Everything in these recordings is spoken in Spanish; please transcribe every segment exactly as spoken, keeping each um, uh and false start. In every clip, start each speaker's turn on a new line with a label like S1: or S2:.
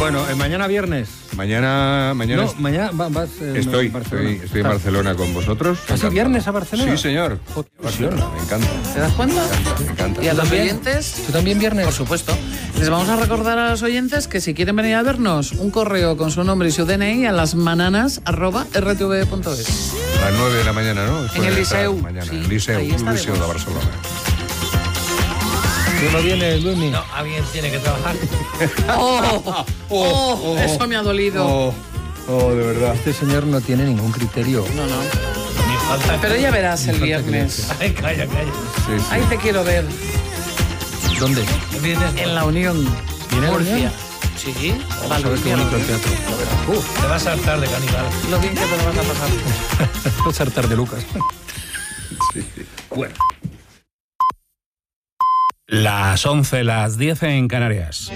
S1: Bueno, eh, mañana viernes.
S2: Mañana... mañana
S1: No,
S2: es...
S1: mañana va, vas eh,
S2: Estoy,
S1: en Barcelona.
S2: estoy, estoy en Barcelona con vosotros.
S1: ¿Así viernes a Barcelona?
S2: Sí, señor.
S1: Joder,
S2: Barcelona, me encanta.
S3: ¿Te das cuenta?
S2: Me encanta, me encanta.
S3: ¿Y a los
S1: también?
S3: oyentes?
S1: ¿Tú también viernes?
S3: Por supuesto. Les vamos a recordar a los oyentes que si quieren venir a vernos, un correo con su nombre y su D N I a lasmananas arroba r t v punto es.
S2: A las nueve de la mañana, ¿no?
S3: En el Liceu.
S2: Mañana,
S3: Sí,
S2: en el Liceu,
S3: ahí
S2: un
S3: estaremos.
S2: Liceu de Barcelona.
S1: ¿Tú no vienes, Luismi?
S4: No, alguien tiene que trabajar.
S3: ¡Oh! ¡Oh! oh eso me ha dolido.
S2: Oh, oh, de verdad.
S1: Este señor no tiene ningún criterio.
S3: No, no.
S4: Ni falta.
S3: Pero ya verás el viernes.
S4: Ay, calla, calla.
S2: Sí, sí.
S3: Ahí te quiero ver.
S1: ¿Dónde?
S4: Vienes,
S3: En la Unión.
S1: ¿Viene la
S3: Murcia.
S1: Unión?
S3: Sí.
S1: Vamos a ver qué bonito el teatro.
S4: Uf, te vas a saltar de caníbal.
S3: Lo bien que te lo vas a pasar.
S1: Los hartar de Lucas.
S2: Sí.
S1: Bueno.
S5: Las once, las diez en Canarias.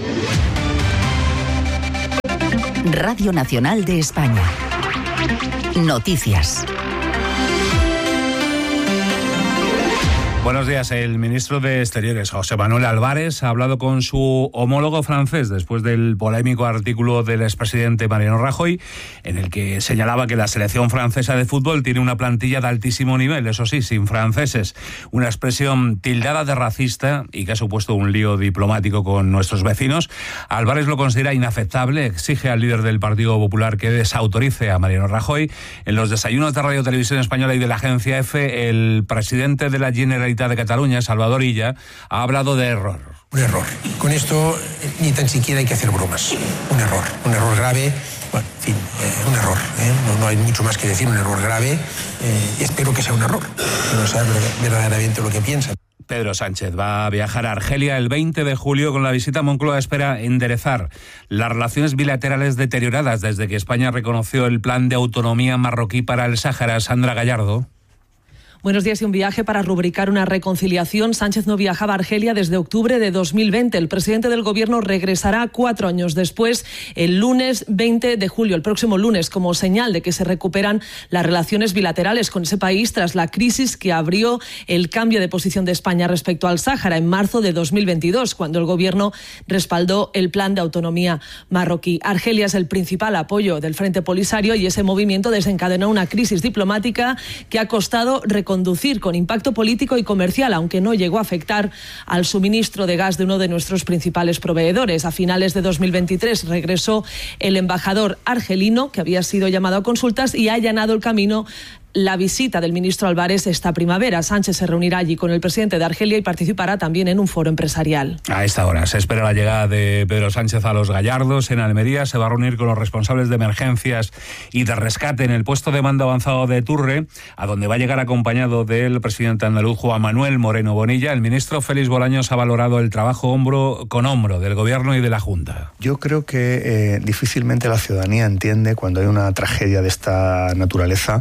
S6: Radio Nacional de España. Noticias.
S5: Buenos días. El ministro de Exteriores, José Manuel Álvarez, ha hablado con su homólogo francés después del polémico artículo del expresidente Mariano Rajoy, en el que señalaba que la selección francesa de fútbol tiene una plantilla de altísimo nivel, eso sí, sin franceses. Una expresión tildada de racista y que ha supuesto un lío diplomático con nuestros vecinos. Álvarez lo considera inaceptable, exige al líder del Partido Popular que desautorice a Mariano Rajoy. En los desayunos de Radio Televisión Española y de la Agencia EFE, el presidente de la Generalitat de Cataluña, Salvador Illa, ha hablado de error.
S7: Un error. Con esto ni tan siquiera hay que hacer bromas. Un error. Un error grave. Bueno, en fin, eh, un error. ¿eh? No, no hay mucho más que decir. Un error grave. Eh, espero que sea un error. Que no sea verdaderamente lo que piensan.
S5: Pedro Sánchez va a viajar a Argelia el veinte de julio. Con la visita a Moncloa espera enderezar las relaciones bilaterales deterioradas desde que España reconoció el plan de autonomía marroquí para el Sáhara. Sandra Gallardo.
S8: Buenos días y un viaje para rubricar una reconciliación. Sánchez no viajaba a Argelia desde octubre de dos mil veinte. El presidente del gobierno regresará cuatro años después, el lunes veinte de julio, el próximo lunes, como señal de que se recuperan las relaciones bilaterales con ese país tras la crisis que abrió el cambio de posición de España respecto al Sáhara en marzo de dos mil veintidós, cuando el gobierno respaldó el plan de autonomía marroquí. Argelia es el principal apoyo del Frente Polisario y ese movimiento desencadenó una crisis diplomática que ha costado reconducir con impacto político y comercial, aunque no llegó a afectar al suministro de gas de uno de nuestros principales proveedores. A finales de dos mil veintitrés regresó el embajador argelino, que había sido llamado a consultas, y ha allanado el camino la visita del ministro Álvarez esta primavera. Sánchez se reunirá allí con el presidente de Argelia y participará también en un foro empresarial.
S5: A esta hora se espera la llegada de Pedro Sánchez a Los Gallardos, en Almería. Se va a reunir con los responsables de emergencias y de rescate en el puesto de mando avanzado de Turre, a donde va a llegar acompañado del presidente andaluz Juan Manuel Moreno Bonilla. El ministro Félix Bolaños ha valorado el trabajo hombro con hombro del gobierno y de la Junta.
S9: Yo creo que eh, difícilmente la ciudadanía entiende cuando hay una tragedia de esta naturaleza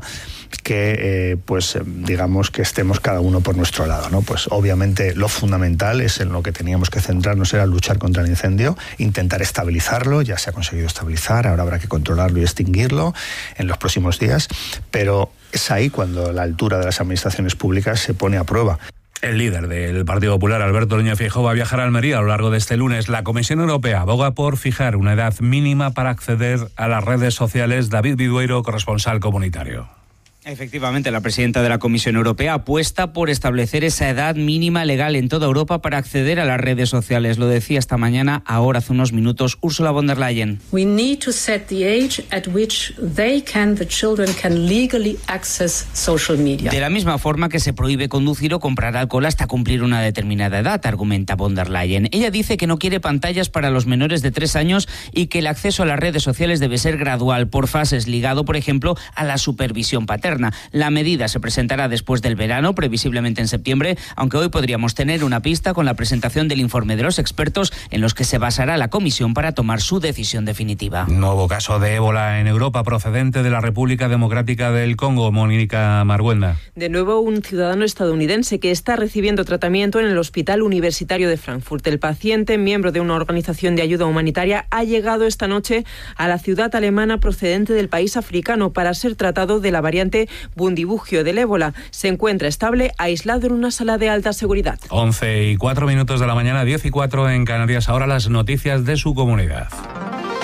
S9: que eh, pues digamos que estemos cada uno por nuestro lado, ¿no? Pues obviamente lo fundamental es en lo que teníamos que centrarnos, era luchar contra el incendio, intentar estabilizarlo. Ya se ha conseguido estabilizar, ahora habrá que controlarlo y extinguirlo en los próximos días, pero es ahí cuando la altura de las administraciones públicas se pone a prueba.
S5: El líder del Partido Popular, Alberto Núñez Feijóo, va a viajar a Almería a lo largo de este lunes. La Comisión Europea aboga por fijar una edad mínima para acceder a las redes sociales. David Vidueiro, corresponsal comunitario.
S10: Efectivamente, la presidenta de la Comisión Europea apuesta por establecer esa edad mínima legal en toda Europa para acceder a las redes sociales. Lo decía esta mañana, ahora hace unos minutos, Ursula von der Leyen.
S11: We need to set the age at which they can, the children can legally access social media.
S10: De la misma forma que se prohíbe conducir o comprar alcohol hasta cumplir una determinada edad, argumenta von der Leyen. Ella dice que no quiere pantallas para los menores de tres años y que el acceso a las redes sociales debe ser gradual, por fases, ligado, por ejemplo, a la supervisión paterna. La medida se presentará después del verano, previsiblemente en septiembre, aunque hoy podríamos tener una pista con la presentación del informe de los expertos en los que se basará la comisión para tomar su decisión definitiva.
S5: Nuevo caso de ébola en Europa procedente de la República Democrática del Congo. Mónica Marguenda.
S8: De nuevo, un ciudadano estadounidense que está recibiendo tratamiento en el Hospital Universitario de Frankfurt. El paciente, miembro de una organización de ayuda humanitaria, ha llegado esta noche a la ciudad alemana procedente del país africano para ser tratado de la variante Bundibugyo del ébola. Se encuentra estable, aislado en una sala de alta seguridad.
S5: once y cuatro minutos de la mañana, diez y cuatro en Canarias. Ahora las noticias de su comunidad.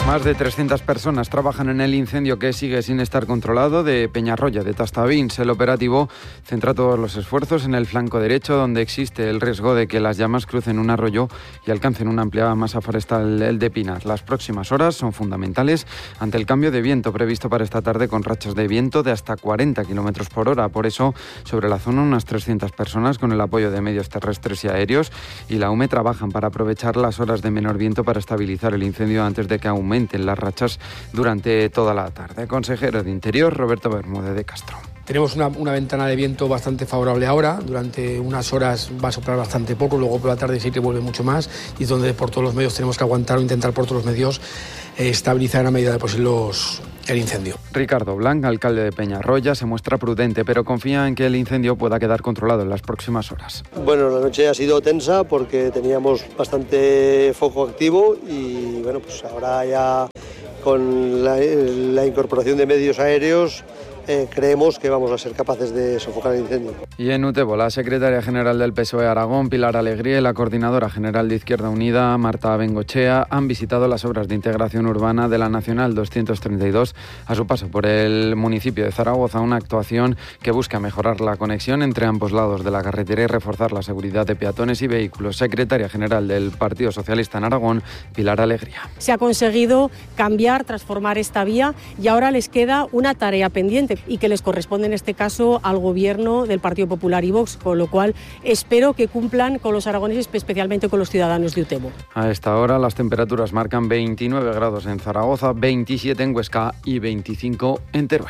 S12: Más de trescientas personas trabajan en el incendio que sigue sin estar controlado de Peñarroya, de Tastavins. El operativo centra todos los esfuerzos en el flanco derecho, donde existe el riesgo de que las llamas crucen un arroyo y alcancen una amplia masa forestal, el de Pinar. Las próximas horas son fundamentales ante el cambio de viento previsto para esta tarde, con rachas de viento de hasta cuarenta kilómetros por hora. Por eso, sobre la zona, unas trescientas personas con el apoyo de medios terrestres y aéreos y la U M E trabajan para aprovechar las horas de menor viento para estabilizar el incendio antes de que aumente en las rachas durante toda la tarde. Consejero de Interior, Roberto Bermúdez de Castro.
S13: Tenemos una, una ventana de viento bastante favorable ahora. Durante unas horas va a soplar bastante poco, luego por la tarde sí que vuelve mucho más, y es donde por todos los medios tenemos que aguantar o intentar por todos los medios eh, estabilizar a medida de posible los, el incendio.
S12: Ricardo Blanc, alcalde de Peñarroya, se muestra prudente, pero confía en que el incendio pueda quedar controlado en las próximas horas.
S14: Bueno, la noche ha sido tensa porque teníamos bastante foco activo y bueno, pues ahora ya con la, la incorporación de medios aéreos Eh, creemos que vamos a ser capaces de sofocar el incendio.
S12: Y en Utebo, la secretaria general del P S O E Aragón, Pilar Alegría, y la coordinadora general de Izquierda Unida, Marta Bengochea, han visitado las obras de integración urbana de la Nacional doscientos treinta y dos a su paso por el municipio de Zaragoza, una actuación que busca mejorar la conexión entre ambos lados de la carretera y reforzar la seguridad de peatones y vehículos. Secretaria general del Partido Socialista en Aragón, Pilar Alegría.
S15: Se ha conseguido cambiar, transformar esta vía y ahora les queda una tarea pendiente y que les corresponde en este caso al Gobierno del Partido Popular y Vox, con lo cual espero que cumplan con los aragoneses, especialmente con los ciudadanos de Utebo.
S12: A esta hora las temperaturas marcan veintinueve grados en Zaragoza, veintisiete en Huesca y veinticinco en Teruel.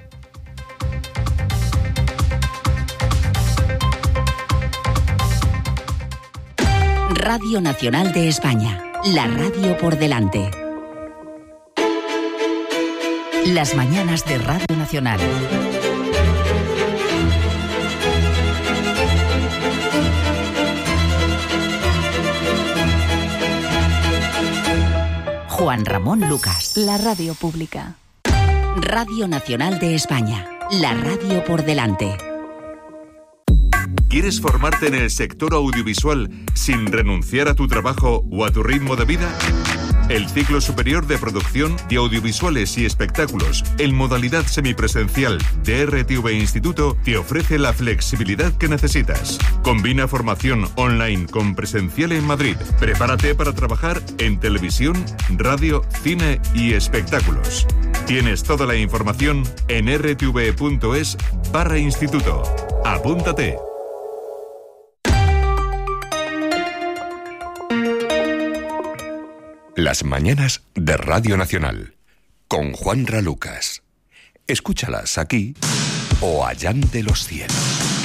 S6: Radio Nacional de España, la radio por delante. Las mañanas de Radio Nacional. Juan Ramón Lucas.
S16: La radio pública.
S6: Radio Nacional de España, la radio por delante.
S17: ¿Quieres formarte en el sector audiovisual sin renunciar a tu trabajo o a tu ritmo de vida? El ciclo superior de producción de audiovisuales y espectáculos en modalidad semipresencial de R T V Instituto te ofrece la flexibilidad que necesitas. Combina formación online con presencial en Madrid. Prepárate para trabajar en televisión, radio, cine y espectáculos. Tienes toda la información en r t v punto es barra instituto. Apúntate.
S18: Las mañanas de Radio Nacional, con Juanra Lucas. Escúchalas aquí o allá de los cielos.